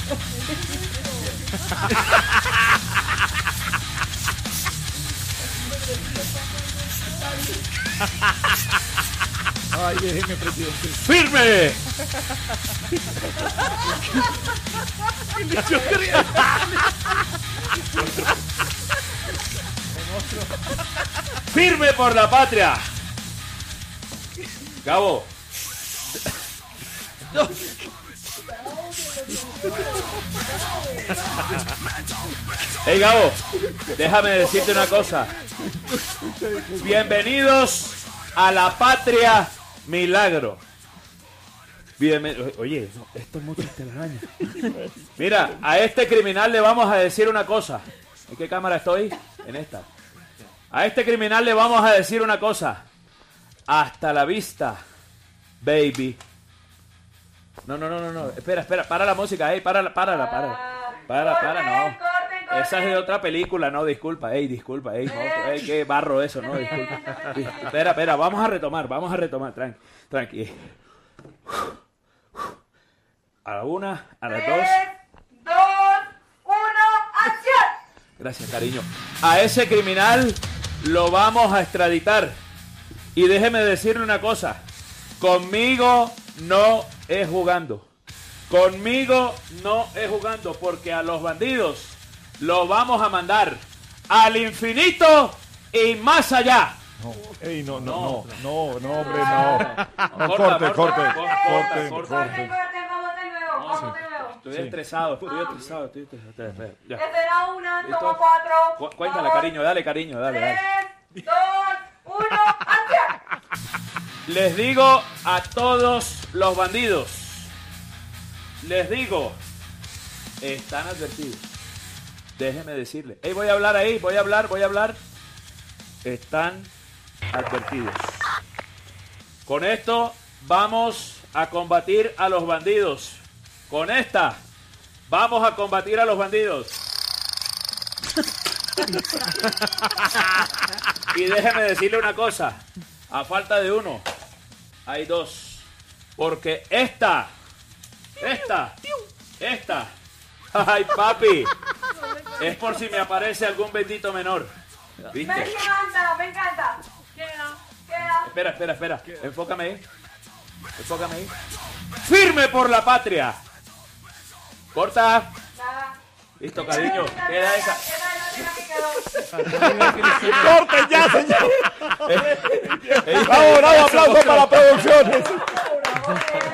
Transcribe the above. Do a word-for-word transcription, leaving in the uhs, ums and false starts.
Ay, déjeme, presidente. ¡Firme! ¡Firme por la patria! Gabo. Hey, Gabo, déjame decirte una cosa. Bienvenidos a la patria milagro. Bienven- Oye, esto es mucho telaraña. Mira, a este criminal le vamos a decir una cosa. ¿En qué cámara estoy? En esta. A este criminal le vamos a decir una cosa. Hasta la vista, baby. No, no, no, no, no. Espera, espera, para la música, ey, para, para, para, para, para, para, no. Esa es de otra película, no, disculpa, ey, disculpa, ey, no, ey, qué barro eso, no, disculpa. Espera, espera, vamos a retomar, vamos a retomar, tranqui, tranqui. A la una, a las dos. dos, uno, ¡acción! Gracias, cariño. A ese criminal lo vamos a extraditar. Y déjeme decirle una cosa. Conmigo no es jugando. Conmigo no es jugando, porque a los bandidos los vamos a mandar al infinito y más allá. No, ey, no, no, No. no, no, no, hombre, no. No, Corta, corte, corta, corte, corta, corte, corta. corte. Corte, corte, vamos de nuevo, vamos de nuevo. Estoy Sí. estresado, estoy estresado, estoy estresado. Espera, ya. Esta era una, ¿Listo? toma cuatro. Cu- Cuéntale, vamos. cariño, dale, cariño, dale, dale. Tres, dos, uno, ¡acción! Les digo a todos los bandidos, les digo, están advertidos. Déjenme decirles. Hey, voy a hablar ahí, voy a hablar, voy a hablar. Están advertidos. Con esto vamos a combatir a los bandidos. Con esta vamos a combatir a los bandidos. Y déjeme decirle una cosa. A falta de uno, hay dos. Porque esta, esta, esta, ay papi, es por si me aparece algún bendito menor. Me ¿Viste? encanta, me encanta. Queda, queda. Espera, espera, espera. Enfócame ahí. Enfócame ahí. ¡Firme por la patria! Corta. Nada. Listo, cariño. Queda esa. Queda la que quedó. ¡Corten ya, señor! Ey, ¡Bravo, bravo! esa ¡Aplauso otra. para las producciones! Bravo, bravo.